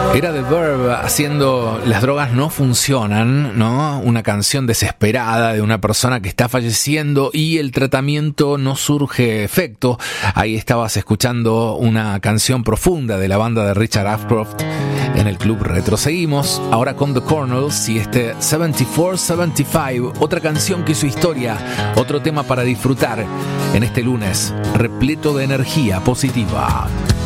Era The Verve haciendo Las drogas no funcionan, ¿no? Una canción desesperada de una persona que está falleciendo y el tratamiento no surge efecto. Ahí estabas escuchando una canción profunda de la banda de Richard Ashcroft en el Club Retro. Seguimos ahora con The Cornels y este 7475, otra canción que hizo historia, otro tema para disfrutar en este lunes repleto de energía positiva.